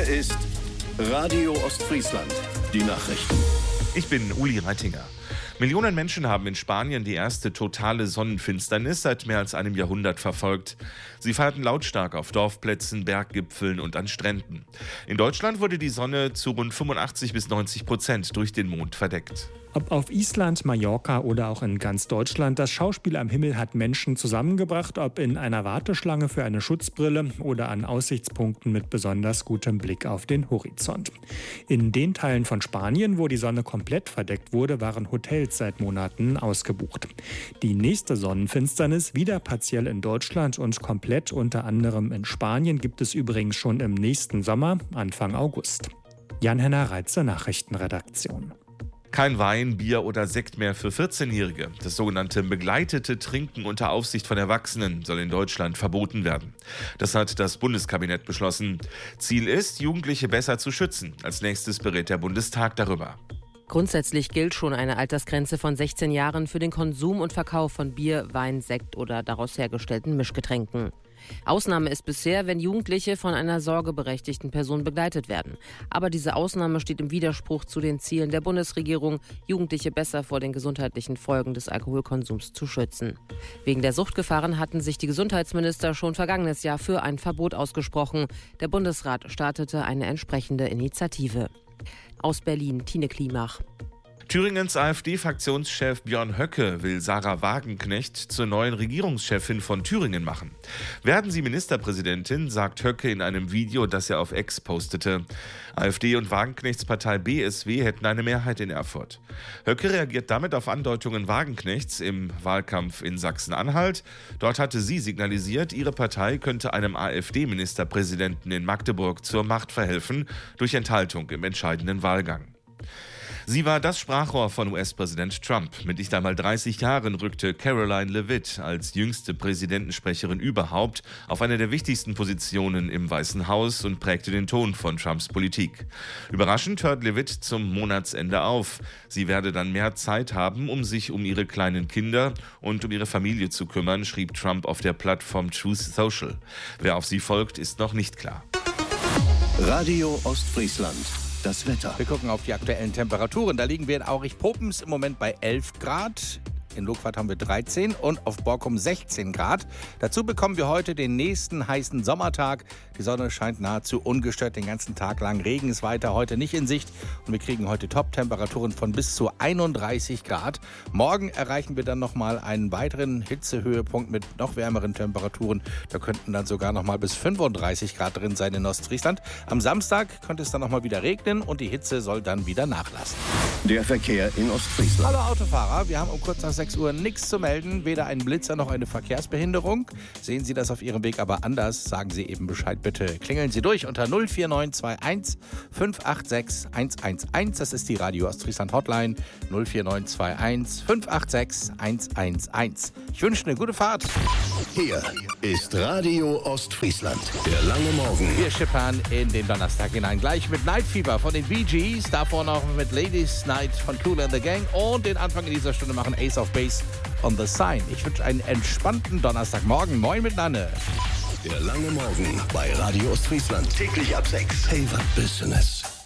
Hier ist Radio Ostfriesland. Die Nachrichten. Ich bin Uli Reitinger. Millionen Menschen haben in Spanien die erste totale Sonnenfinsternis seit mehr als einem Jahrhundert verfolgt. Sie feierten lautstark auf Dorfplätzen, Berggipfeln und an Stränden. In Deutschland wurde die Sonne zu rund 85-90% durch den Mond verdeckt. Ob auf Island, Mallorca oder auch in ganz Deutschland, das Schauspiel am Himmel hat Menschen zusammengebracht, ob in einer Warteschlange für eine Schutzbrille oder an Aussichtspunkten mit besonders gutem Blick auf den Horizont. In den Teilen von Spanien, wo die Sonne komplett verdeckt wurde, waren Hotels seit Monaten ausgebucht. Die nächste Sonnenfinsternis, wieder partiell in Deutschland und komplett unter anderem in Spanien, gibt es übrigens schon im nächsten Sommer, Anfang August. Jan-Henner Reitze, Nachrichtenredaktion. Kein Wein, Bier oder Sekt mehr für 14-Jährige. Das sogenannte begleitete Trinken unter Aufsicht von Erwachsenen soll in Deutschland verboten werden. Das hat das Bundeskabinett beschlossen. Ziel ist, Jugendliche besser zu schützen. Als nächstes berät der Bundestag darüber. Grundsätzlich gilt schon eine Altersgrenze von 16 Jahren für den Konsum und Verkauf von Bier, Wein, Sekt oder daraus hergestellten Mischgetränken. Ausnahme ist bisher, wenn Jugendliche von einer sorgeberechtigten Person begleitet werden. Aber diese Ausnahme steht im Widerspruch zu den Zielen der Bundesregierung, Jugendliche besser vor den gesundheitlichen Folgen des Alkoholkonsums zu schützen. Wegen der Suchtgefahren hatten sich die Gesundheitsminister schon vergangenes Jahr für ein Verbot ausgesprochen. Der Bundesrat startete eine entsprechende Initiative. Aus Berlin, Tine Klimach. Thüringens AfD-Fraktionschef Björn Höcke will Sarah Wagenknecht zur neuen Regierungschefin von Thüringen machen. Werden Sie Ministerpräsidentin, sagt Höcke in einem Video, das er auf X postete. AfD und Wagenknechts Partei BSW hätten eine Mehrheit in Erfurt. Höcke reagiert damit auf Andeutungen Wagenknechts im Wahlkampf in Sachsen-Anhalt. Dort hatte sie signalisiert, ihre Partei könnte einem AfD-Ministerpräsidenten in Magdeburg zur Macht verhelfen durch Enthaltung im entscheidenden Wahlgang. Sie war das Sprachrohr von US-Präsident Trump. Mit nicht einmal 30 Jahren rückte Caroline Leavitt als jüngste Präsidentensprecherin überhaupt auf eine der wichtigsten Positionen im Weißen Haus und prägte den Ton von Trumps Politik. Überraschend hört Leavitt zum Monatsende auf. Sie werde dann mehr Zeit haben, um sich um ihre kleinen Kinder und um ihre Familie zu kümmern, schrieb Trump auf der Plattform Truth Social. Wer auf sie folgt, ist noch nicht klar. Radio Ostfriesland. Das Wetter. Wir gucken auf die aktuellen Temperaturen. Da liegen wir in Aurich-Popens im Moment bei 11 Grad. In Logwart haben wir 13 und auf Borkum 16 Grad. Dazu bekommen wir heute den nächsten heißen Sommertag. Die Sonne scheint nahezu ungestört den ganzen Tag lang. Regen ist weiter heute nicht in Sicht. Und wir kriegen heute Top-Temperaturen von bis zu 31 Grad. Morgen erreichen wir dann nochmal einen weiteren Hitzehöhepunkt mit noch wärmeren Temperaturen. Da könnten dann sogar nochmal bis 35 Grad drin sein in Ostfriesland. Am Samstag könnte es dann nochmal wieder regnen und die Hitze soll dann wieder nachlassen. Der Verkehr in Ostfriesland. Hallo Autofahrer, wir haben um kurz nach 6 Uhr nichts zu melden, weder einen Blitzer noch eine Verkehrsbehinderung. Sehen Sie das auf Ihrem Weg aber anders, sagen Sie eben Bescheid bitte. Klingeln Sie durch unter 04921 586 111. Das ist die Radio Ostfriesland Hotline 04921 586 111. Ich wünsche eine gute Fahrt. Hier ist Radio Ostfriesland. Der lange Morgen. Wir schippern in den Donnerstag hinein. Gleich mit Night Fever von den Bee Gees, davor noch mit Ladies Night von Kool and the Gang und den Anfang in dieser Stunde machen Ace of Base on the Sign. Ich wünsche einen entspannten Donnerstagmorgen. Moin miteinander. Der lange Morgen bei Radio Ostfriesland. Täglich ab 6. Hey, was Business.